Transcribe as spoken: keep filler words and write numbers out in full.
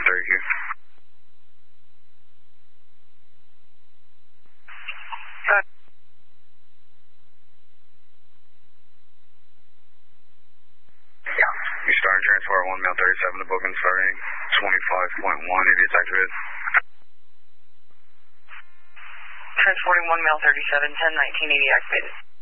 thirty Q. Good. You starting transport one mil thirty-seven to booking starting twenty-five point one, it is activated. Transporting one male thirty-seven, ten nineteen eighty activated.